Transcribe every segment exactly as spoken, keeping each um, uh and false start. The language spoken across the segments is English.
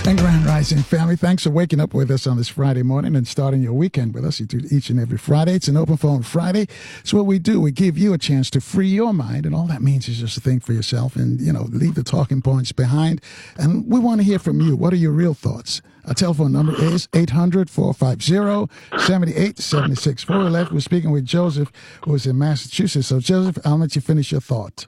And Grand Rising family, thanks for waking up with us on this Friday morning and starting your weekend with us. You do each and every Friday. It's an open phone Friday. It's what we do. We give you a chance to free your mind, and all that means is just to think for yourself and, you know, leave the talking points behind. And we want to hear from you. What are your real thoughts? Our telephone number is eight hundred, four five zero, seven eight seven six. Before we left, we're speaking with Joseph, who is in Massachusetts. So, Joseph, I'll let you finish your thought.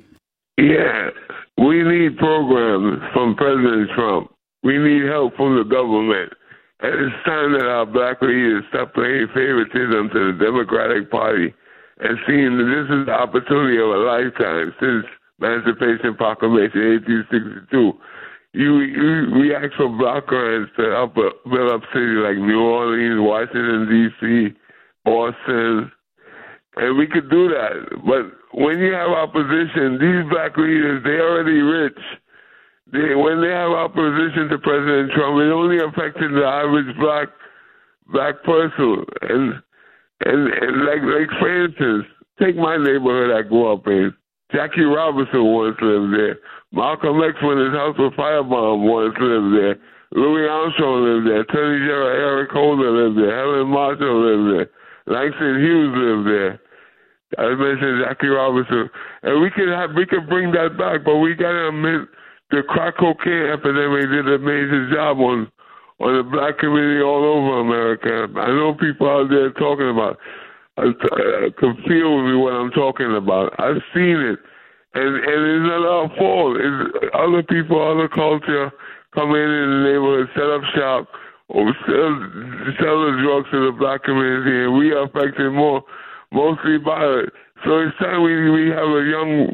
Yeah, we need programs from President Trump. We need help from the government. And it's time that our black leaders stop playing favoritism to the Democratic Party and seeing that this is the opportunity of a lifetime since Emancipation Proclamation eighteen sixty-two. You, you, we ask for block grants to help build up cities like New Orleans, Washington, D C, Boston, and we could do that. But when you have opposition, these black leaders, they're already rich. They, when they have opposition to President Trump, it only affected the average black black person. And and, and like like for instance, take my neighborhood I grew up in. Jackie Robinson once lived there. Malcolm X, when his house was firebombed, once lived there. Louis Armstrong lived there. Attorney General Eric Holder lived there. Helen Marshall lived there. Langston Hughes lived there. I mentioned Jackie Robinson, and we could have we could bring that back, but we got to admit the crack cocaine epidemic did a major job on on the black community all over America. I know people out there talking about uh, can feel with me what I'm talking about. I've seen it, and and it's not our fault. It's other people, other culture come in in the neighborhood, set up shop, or sell sell the drugs to the black community, and we are affected more. Mostly by it. So it's time we, we have a young,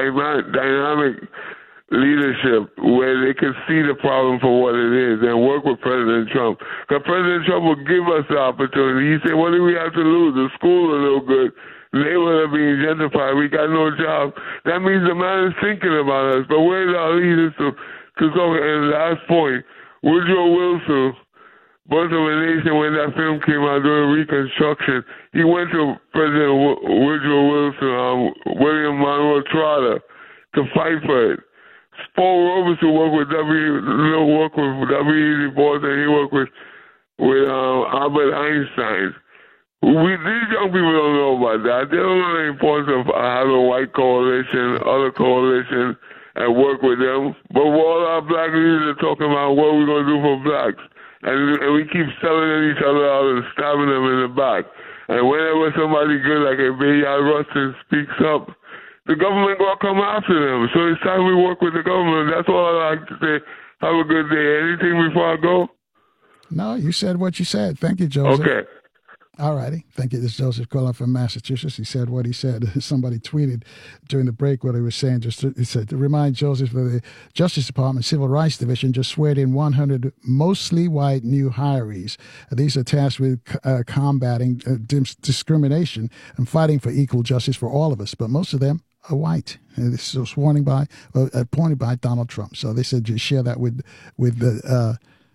dynamic leadership where they can see the problem for what it is and work with President Trump. Because President Trump will give us the opportunity. He said, what do we have to lose? The schools are no good. The neighborhood are being gentrified. We got no job. That means the man is thinking about us. But where's our leaders to, to go? And last point, Woodrow Wilson, Birth of a Nation, when that film came out during Reconstruction, he went to President w- Woodrow Wilson, um, William Monroe Trotter, to fight for it. Paul Robeson worked with W. worked with W E B Boston. He worked with with um, Albert Einstein. We these young people don't know about that. They don't know the importance of having a white coalition, other coalition, and work with them. But all our black leaders are talking about what we're going to do for blacks. And, and we keep selling each other out and stabbing them in the back. And whenever somebody good like a Bayard Rustin speaks up, the government going to come after them. So it's time we work with the government. That's all I like to say. Have a good day. Anything before I go? No, you said what you said. Thank you, Joseph. Okay. All righty. Thank you. This is Joseph calling from Massachusetts. He said what he said. Somebody tweeted during the break what he was saying. Just to, he said, to remind Joseph that the Justice Department Civil Rights Division just sweared in one hundred mostly white new hirees. These are tasked with uh, combating uh, dis- discrimination and fighting for equal justice for all of us. But most of them are white. And this was warning by, uh, appointed by Donald Trump. So they said just share that with, with the, uh,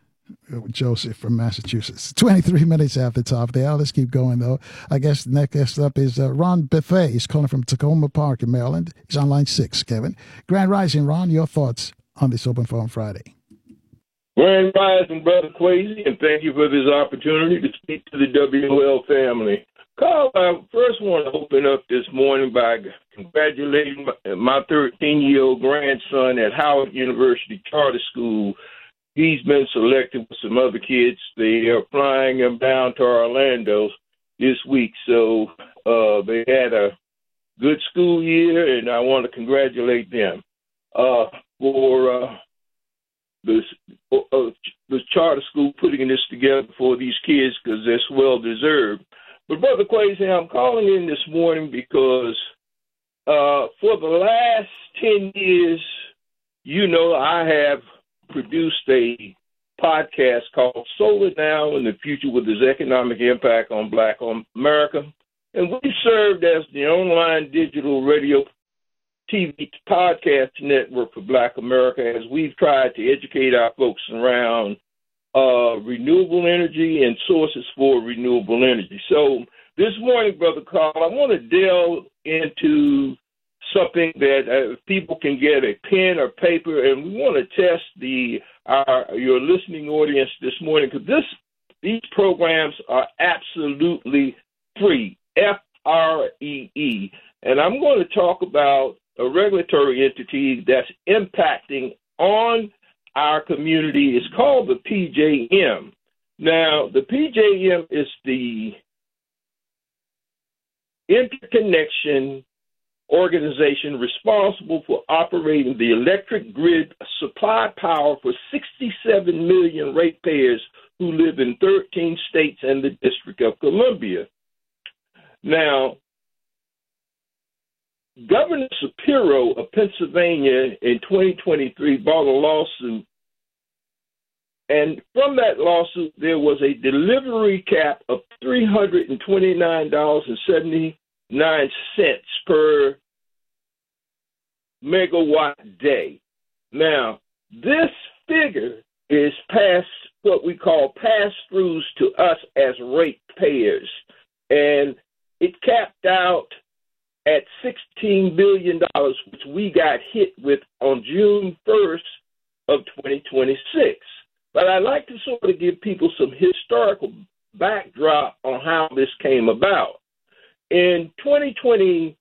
Joseph from Massachusetts. twenty-three minutes after the top there. Let's keep going, though. I guess next up is uh, Ron Bethay. He's calling from Tacoma Park in Maryland. He's on line six, Kevin. Grand Rising, Ron, your thoughts on this Open Forum Friday. Grand Rising, Brother Kwesi, and thank you for this opportunity to speak to the W O L family. Carl, I first want to open up this morning by congratulating my thirteen-year-old grandson at Howard University Charter School. He's been selected with some other kids. They are flying him down to Orlando this week. So uh, they had a good school year, and I want to congratulate them uh, for uh, this, uh, the charter school putting this together for these kids because that's well-deserved. But, Brother Kwesi, I'm calling in this morning because uh, for the last ten years, you know, I have produced a podcast called Solar Now and the Future with its Economic Impact on Black America. And we served as the online digital radio T V podcast network for Black America as we've tried to educate our folks around uh, renewable energy and sources for renewable energy. So this morning, Brother Carl, I want to delve into something that uh, people can get a pen or paper, and we want to test the our your listening audience this morning, because this these programs are absolutely free, F R E E. And I'm going to talk about a regulatory entity that's impacting on our community. It's called the P J M. Now, the P J M is the interconnection organization responsible for operating the electric grid supply power for sixty-seven million ratepayers who live in thirteen states and the District of Columbia. Now, Governor Shapiro of Pennsylvania in twenty twenty-three brought a lawsuit, and from that lawsuit there was a delivery cap of three hundred twenty-nine dollars and seventy-nine cents per megawatt day. Now, this figure is past what we call pass-throughs to us as ratepayers, and it capped out at sixteen billion dollars, which we got hit with on June first of twenty twenty-six. But I'd like to sort of give people some historical backdrop on how this came about. In twenty twenty-two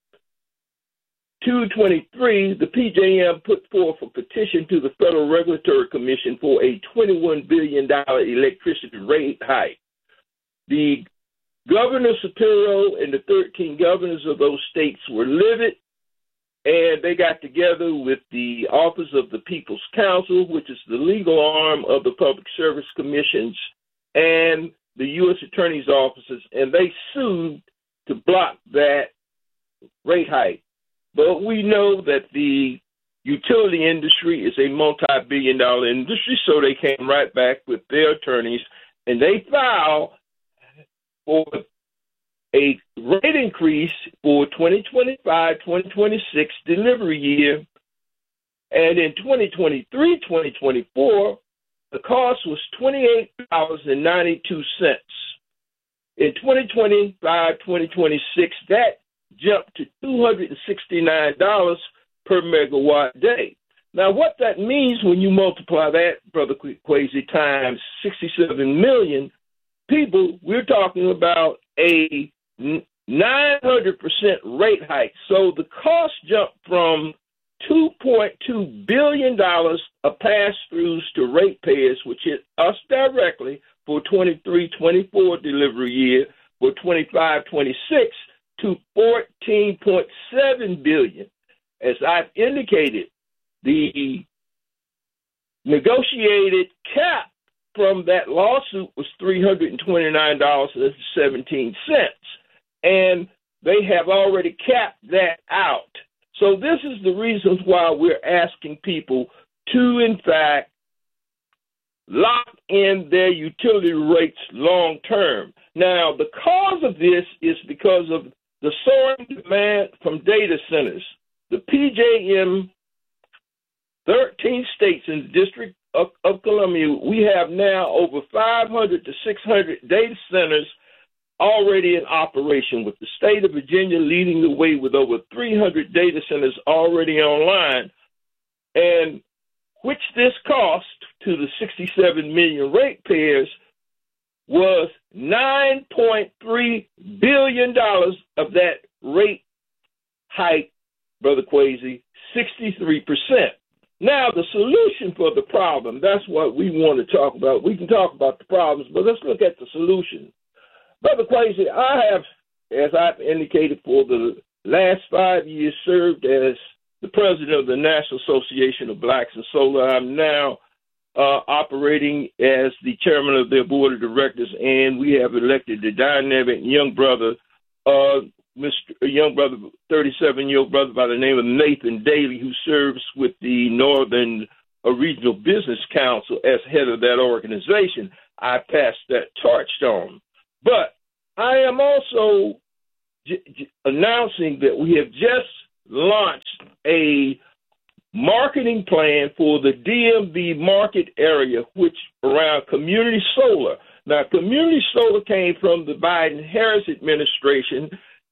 twenty-three, the P J M put forth a petition to the Federal Regulatory Commission for a twenty-one billion dollars electricity rate hike. The Governor Shapiro and the thirteen governors of those states were livid, and they got together with the Office of the People's Counsel, which is the legal arm of the Public Service Commissions, and the U S Attorney's offices, and they sued to block that rate hike. But we know that the utility industry is a multi-billion dollar industry, so they came right back with their attorneys, and they filed for a rate increase for twenty twenty-five twenty twenty-six delivery year. And in twenty twenty-three twenty twenty-four, the cost was twenty-eight dollars and ninety-two cents. In twenty twenty-five twenty twenty-six, that jumped to two hundred sixty-nine dollars per megawatt day. Now, what that means when you multiply that, Brother Kwesi, times sixty-seven million people, we're talking about a nine hundred percent rate hike. So the cost jumped from two point two billion dollars of pass-throughs to ratepayers, which hit us directly for twenty-three twenty-four delivery year, for twenty-five twenty-six to fourteen point seven billion dollars. As I've indicated, the negotiated cap from that lawsuit was three hundred twenty-nine dollars and seventeen cents, and they have already capped that out. So this is the reasons why we're asking people to, in fact, lock in their utility rates long term. Now, the cause of this is because of the soaring demand from data centers. The P J M, thirteen states in the District of, of Columbia, we have now over five hundred to six hundred data centers already in operation, with the state of Virginia leading the way with over three hundred data centers already online, and which this cost to the sixty-seven million ratepayers was nine point three billion dollars of that rate hike, Brother Kwesi, sixty-three percent. Now, the solution for the problem, that's what we want to talk about. We can talk about the problems, but let's look at the solution. Brother Kwesi, I have, as I've indicated, for the last five years served as the president of the National Association of Blacks in Solar. I'm now uh, operating as the chairman of their board of directors, and we have elected the dynamic young brother, uh, Mister young brother, thirty-seven-year-old brother by the name of Nathan Daly, who serves with the Northern uh, Regional Business Council as head of that organization. I passed that torch on. But I am also j- j- announcing that we have just launched a marketing plan for the D M V market area, which around community solar. Now, community solar came from the Biden-Harris administration,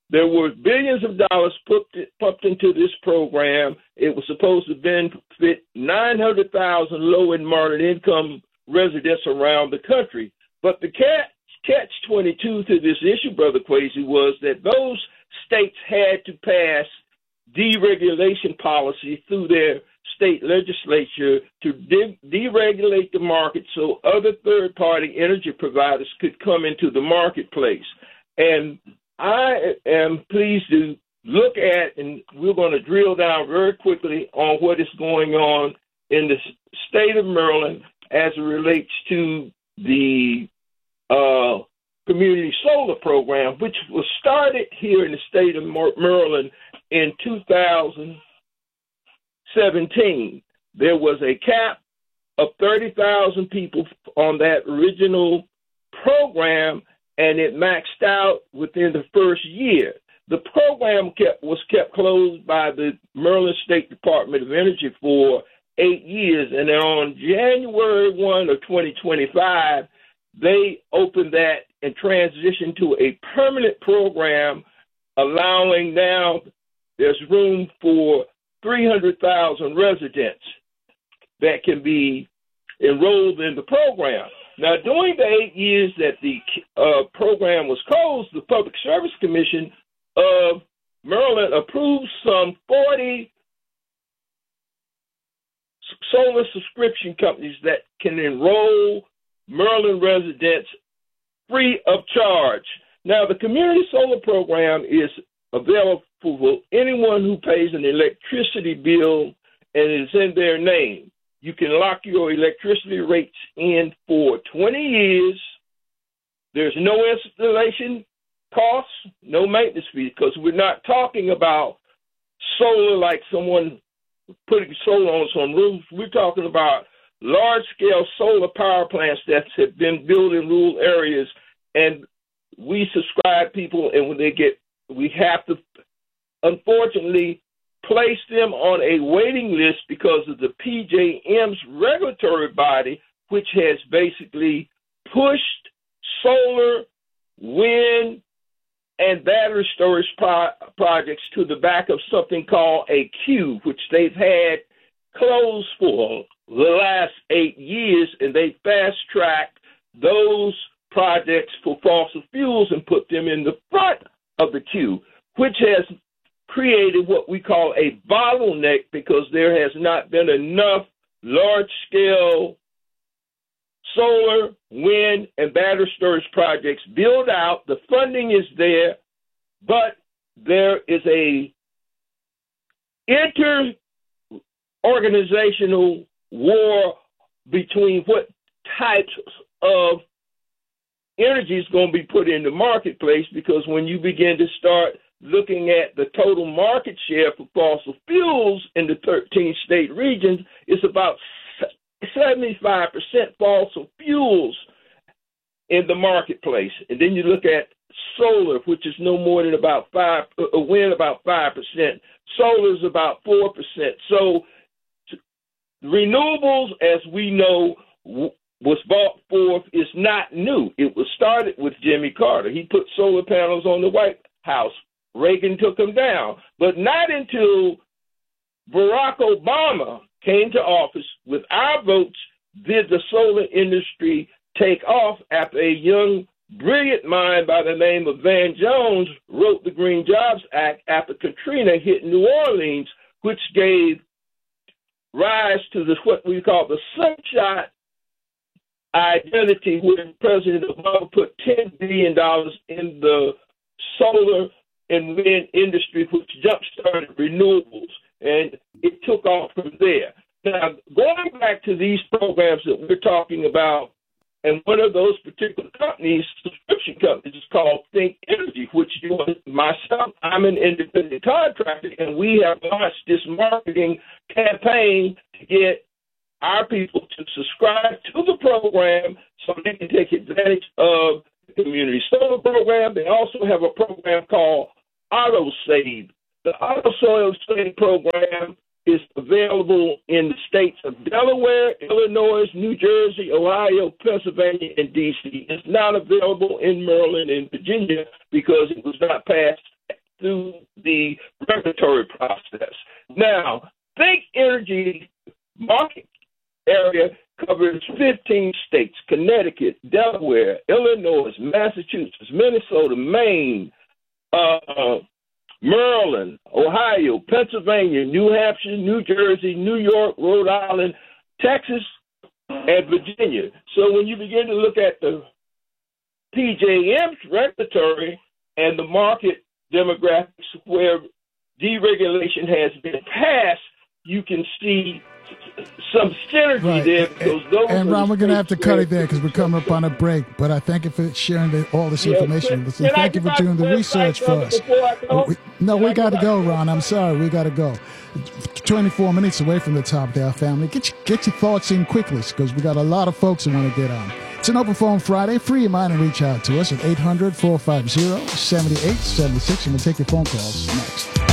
There were billions of dollars pumped, pumped into this program. It was supposed to benefit nine hundred thousand low and moderate income residents around the country. But the catch, catch twenty-two to this issue, Brother Kwesi, was that those states had to pass deregulation policy through their state legislature to de- deregulate the market so other third-party energy providers could come into the marketplace. And I am pleased to look at, and we're going to drill down very quickly on what is going on in the state of Maryland as it relates to the uh, community solar program, which was started here in the state of Maryland in two thousand seventeen. There was a cap of thirty thousand people on that original program, and it maxed out within the first year. The program kept, was kept closed by the Maryland State Department of Energy for eight years, and then on January first of twenty twenty-five, they opened that and transitioned to a permanent program, allowing now there's room for three hundred thousand residents that can be enrolled in the program. Now, during the eight years that the uh, program was closed, the Public Service Commission of Maryland approved some forty solar subscription companies that can enroll Maryland residents free of charge. Now, the community solar program is available for anyone who pays an electricity bill and is in their name. You can lock your electricity rates in for twenty years. There's no installation costs, no maintenance fee, because we're not talking about solar like someone putting solar on some roofs. We're talking about large-scale solar power plants that have been built in rural areas, and we subscribe people, and when they get, we have to, unfortunately, place them on a waiting list because of the P J M's regulatory body, which has basically pushed solar, wind, and battery storage pro- projects to the back of something called a queue, which they've had closed for the last eight years, and they fast-tracked those projects for fossil fuels and put them in the front of the queue, which has created what we call a bottleneck because there has not been enough large-scale solar, wind, and battery storage projects built out. The funding is there, but there is a inter-organizational war between what types of energy is going to be put in the marketplace, because when you begin to start looking at the total market share for fossil fuels in the thirteen state regions, it's about seventy-five percent fossil fuels in the marketplace. And then you look at solar, which is no more than about five, uh, wind about five percent. Solar is about four percent. So renewables, as we know, w- was brought forth is not new. It was started with Jimmy Carter. He put solar panels on the White House. Reagan took them down. But not until Barack Obama came to office with our votes did the solar industry take off after a young, brilliant mind by the name of Van Jones wrote the Green Jobs Act after Katrina hit New Orleans, which gave rise to this, what we call the sunshot identity, where President Obama put ten billion dollars in the solar and wind industry, which jump-started renewables, and it took off from there. Now, going back to these programs that we're talking about, and one of those particular companies, subscription companies, is called Think Energy, which you and myself, I'm an independent contractor, and we have launched this marketing campaign to get our people to subscribe to the program so they can take advantage of the community solar program. They also have a program called Auto Save. The Auto Save program is available in the states of Delaware, Illinois, New Jersey, Ohio, Pennsylvania, and D C It's not available in Maryland and Virginia because it was not passed through the regulatory process. Now, Think Energy market area covers fifteen states: Connecticut, Delaware, Illinois, Massachusetts, Minnesota, Maine, uh, Maryland, Ohio, Pennsylvania, New Hampshire, New Jersey, New York, Rhode Island, Texas, and Virginia. So when you begin to look at the P J M's regulatory and the market demographics where deregulation has been passed, you can see some synergy right. there. Because those and Ron, we're going to have to cut it there because we're coming up on a break. But I thank you for sharing the, all this information. Yeah, Listen, thank you for doing the research for us. We, no, can we got to go, Ron. I'm sorry. We got to go. twenty-four minutes away from the top of our family. Get your, get your thoughts in quickly because we got a lot of folks who want to get on. It's an Open Phone Friday. Free your mind and reach out to us at eight hundred, four five zero, seven eight seven six, and we'll take your phone calls next.